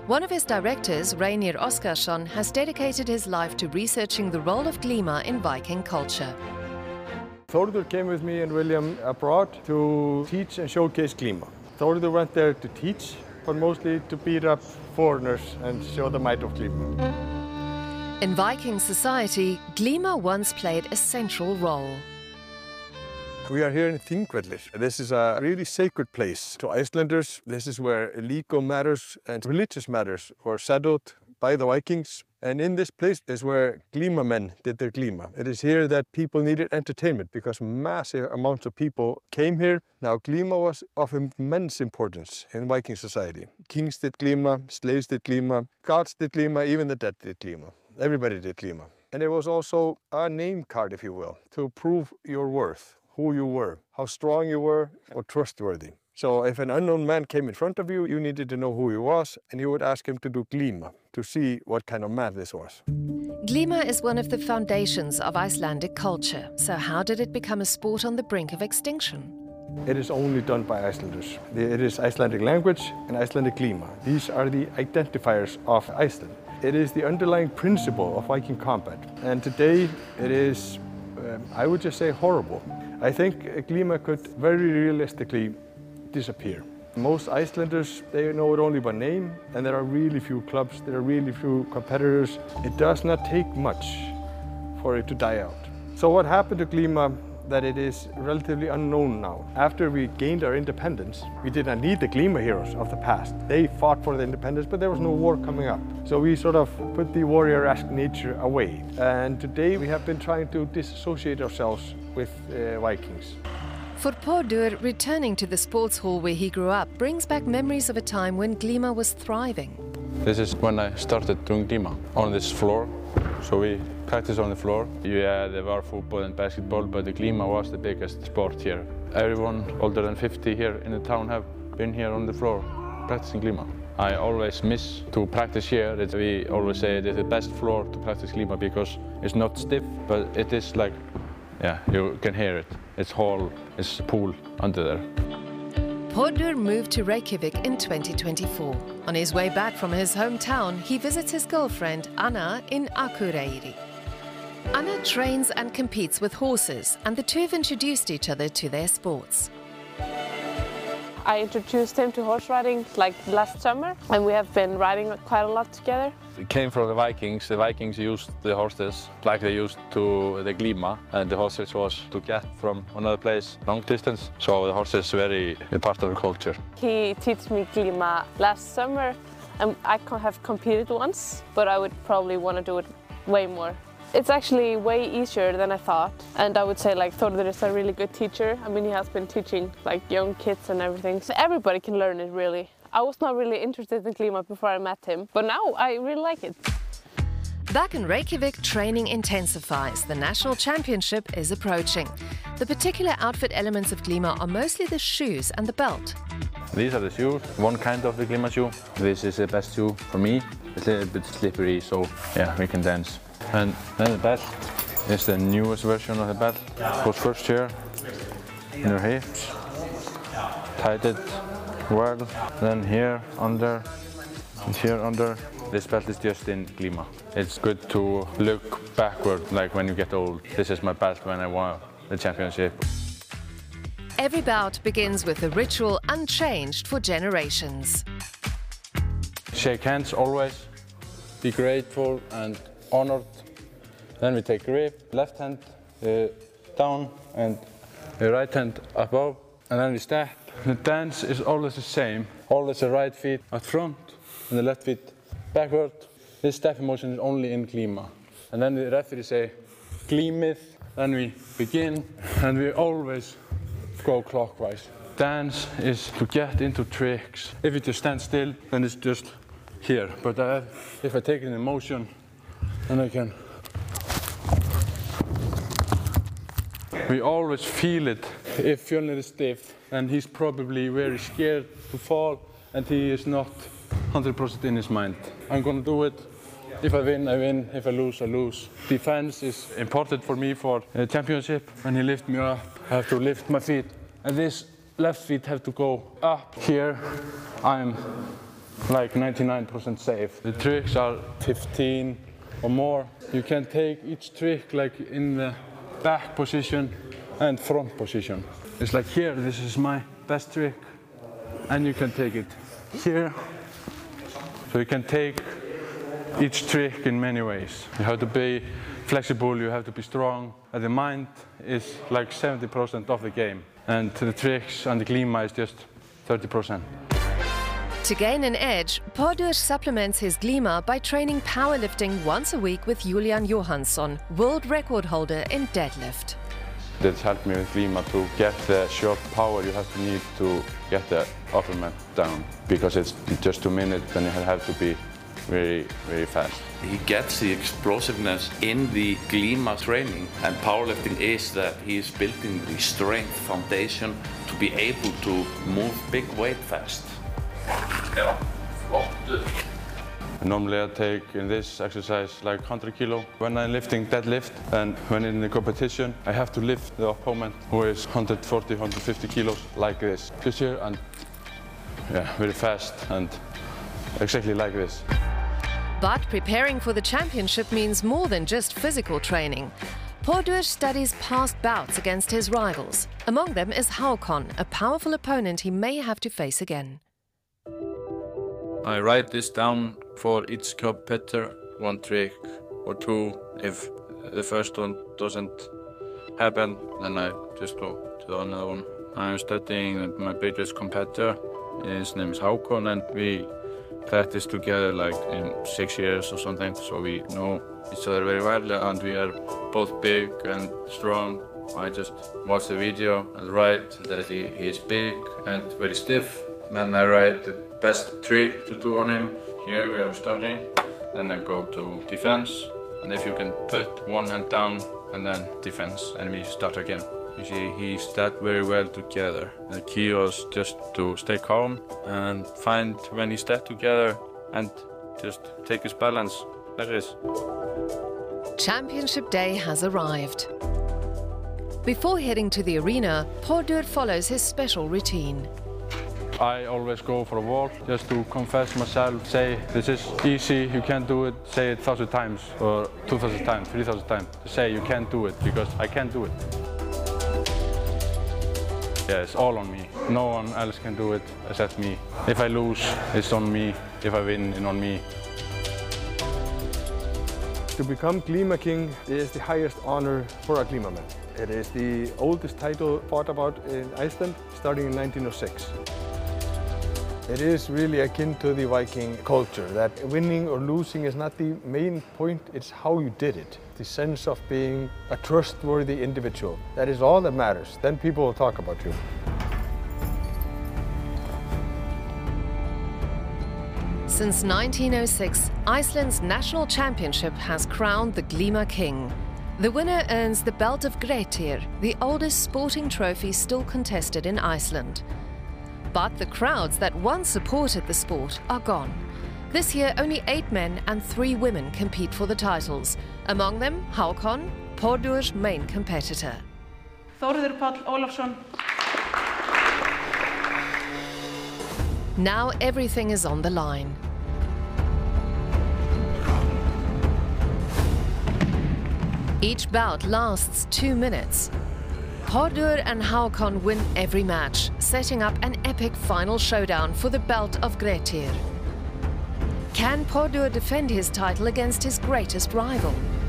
One of his directors, Reynir Oskarsson, has dedicated his life to researching the role of glíma in Viking culture. Þórður came with me and William abroad to teach and showcase glíma. Þórður went there to teach, but mostly to beat up foreigners and show the might of glíma. In Viking society, glíma once played a central role. We are here in Þingvellir. This is a really sacred place to Icelanders. This is where legal matters and religious matters were settled by the Vikings. And in this place is where glíma men did their glíma. It is here that people needed entertainment because massive amounts of people came here. Now glíma was of immense importance in Viking society. Kings did glíma, slaves did glíma, gods did glíma, even the dead did glíma. Everybody did glíma. And it was also a name card, if you will, to prove your worth. Who you were, how strong you were, or trustworthy. So if an unknown man came in front of you, you needed to know who he was, and you would ask him to do glíma, to see what kind of man this was. Glíma is one of the foundations of Icelandic culture. So how did it become a sport on the brink of extinction? It is only done by Icelanders. It is Icelandic language and Icelandic glíma. These are the identifiers of Iceland. It is the underlying principle of Viking combat. And today it is, I would just say, horrible. I think glíma could very realistically disappear. Most Icelanders, they know it only by name, and there are really few clubs, there are really few competitors. It does not take much for it to die out. So what happened to glíma that it is relatively unknown now? After we gained our independence, we did not need the glíma heroes of the past. They fought for the independence, but there was no war coming up. So we sort of put the warrior-esque nature away. And today we have been trying to disassociate ourselves with Vikings. For Þórður, returning to the sports hall where he grew up brings back memories of a time when glíma was thriving. This is when I started doing glíma on this floor. So we practice on the floor. Yeah, there were football and basketball, but the glíma was the biggest sport here. Everyone older than 50 here in the town have been here on the floor practicing glíma. I always miss to practice here. We always say it is the best floor to practice glíma because it's not stiff, but it is like, yeah, you can hear it. It's hall, it's pool under there. Þórður moved to Reykjavik in 2024. On his way back from his hometown, he visits his girlfriend, Anna, in Akureyri. Anna trains and competes with horses, and the two have introduced each other to their sports. I introduced him to horse riding like last summer, and we have been riding quite a lot together. It came from the Vikings. The Vikings used the horses like they used to the glíma, and the horses was to get from another place long distance. So the horses very a part of the culture. He taught me glíma last summer, and I have competed once, but I would probably want to do it way more. It's actually way easier than I thought, and I would say like Þórður is a really good teacher. I mean, he has been teaching like young kids and everything, so everybody can learn it really. I was not really interested in glíma before I met him, but now I really like it. Back in Reykjavik, training intensifies. The national championship is approaching. The particular outfit elements of glíma are mostly the shoes and the belt. These are the shoes, one kind of the glíma shoe. This is the best shoe for me. It's a little bit slippery, so yeah, we can dance. And then the belt is the newest version of the belt. Goes first here, in your hips, tied it well, then here under, and here under. This belt is just in glíma. It's good to look backward, like when you get old. This is my belt when I won the championship. Every bout begins with a ritual unchanged for generations. Shake hands always, be grateful and honored. Then we take grip, left hand down and the right hand above, and then we step. The dance is always the same. Always the right feet at front and the left feet backward. This step motion is only in glíma. And then the referee say, glímið. Then we begin, and we always go clockwise. Dance is to get into tricks. If you just stand still, then it's just here. But if I take it in motion, then I can. We always feel it. If Fjölnir is stiff, then he's probably very scared to fall, and he is not 100% in his mind. I'm gonna do it. If I win, I win. If I lose, I lose. Defense is important for me for the championship. When he lifts me up, I have to lift my feet. And this left feet have to go up. Here, I'm like 99% safe. The tricks are 15 or more. You can take each trick like in the back position and front position. It's like here, this is my best trick, and you can take it here. So you can take each trick in many ways. You have to be flexible, you have to be strong, and the mind is like 70% of the game, and the tricks and the glima is just 30%. To gain an edge, Pordur supplements his glima by training powerlifting once a week with Julian Johansson, world record holder in deadlift. That's helped me with glima to get the short power you have to need to get the upper mat down, because it's just 2 minutes and you have to be very, very fast. He gets the explosiveness in the glima training, and powerlifting is that he is building the strength foundation to be able to move big weight fast. Normally I take in this exercise like 100 kilo when I'm lifting deadlift, and when in the competition I have to lift the opponent who is 140, 150 kilos like this. Just here and very fast and exactly like this. But preparing for the championship means more than just physical training. Pordur studies past bouts against his rivals. Among them is Hákon, a powerful opponent he may have to face again. I write this down for each competitor, 1 trick or 2. If the first one doesn't happen, then I just go to the another one. I'm studying with my biggest competitor. His name is Hákon, and we practice together like in 6 years or something, so we know each other very well, and we are both big and strong. I just watch the video and write that he is big and very stiff. Then I write the best trick to do on him. Here we are starting, then I go to defense, and if you can put one hand down and then defense, and we start again. You see, he stayed very well together. The key was just to stay calm and find when he stayed together and just take his balance like this. Championship day has arrived. Before heading to the arena, Pordur follows his special routine. I always go for a walk just to confess myself, say this is easy, you can't do it, say it 1,000 times or 2,000 times, 3,000 times. To say you can't do it because I can't do it. Yeah, it's all on me. No one else can do it except me. If I lose, it's on me. If I win, it's on me. To become Glima King is the highest honor for a Glima man. It is the oldest title fought about in Iceland, starting in 1906. It is really akin to the Viking culture, that winning or losing is not the main point, it's how you did it. The sense of being a trustworthy individual. That is all that matters. Then people will talk about you. Since 1906, Iceland's national championship has crowned the Glima King. The winner earns the belt of Grettir, the oldest sporting trophy still contested in Iceland. But the crowds that once supported the sport are gone. This year, only 8 men and 3 women compete for the titles. Among them, Hákon, Pordur's main competitor. Þórður Páll Ólafsson. Now everything is on the line. Each bout lasts 2 minutes. Pordur and Hákon win every match, setting up an epic final showdown for the belt of Grettir. Can Pordur defend his title against his greatest rival?